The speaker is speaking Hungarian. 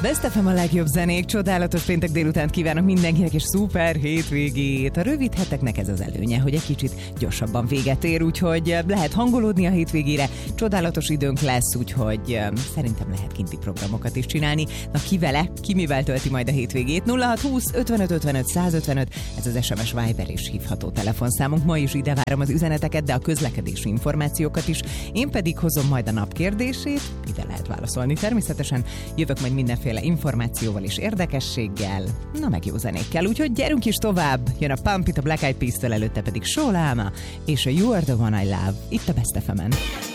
Best FM a legjobb zenék, csodálatos péntek délutánt kívánok mindenkinek, és szuper hétvégét. A rövid heteknek ez az előnye, hogy egy kicsit gyorsabban véget ér, úgyhogy lehet hangolódni a hétvégére. Csodálatos időnk lesz, úgyhogy szerintem lehet kinti programokat is csinálni. Na ki vele? Ki mivel tölti majd a hétvégét? 0620 55 55 155, ez az SMS, Viber és hívható telefonszámunk. Ma is ide várom az üzeneteket, de a közlekedési információkat is. Én pedig hozom majd a nap kérdését, ide lehet válaszolni természetesen. Jövök majd mindenféle információval és érdekességgel, na meg jó zenékkel, úgyhogy gyerünk is tovább. Jön a Pump It, a Black Eyed Peas-től, előtte pedig Soul Alma és a You Are The One I Love, itt a Best FM-en.